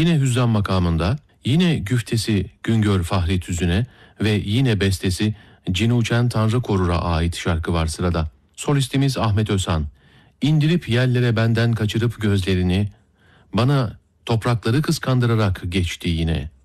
Yine hüzzam makamında, yine güftesi Güngör Fahri Tüzün'e ve yine bestesi Cinuçen Tanrı Korur'a ait şarkı var sırada. Solistimiz Ahmet Özhan. İndirip yerlere benden kaçırıp gözlerini, bana toprakları kıskandırarak geçti yine.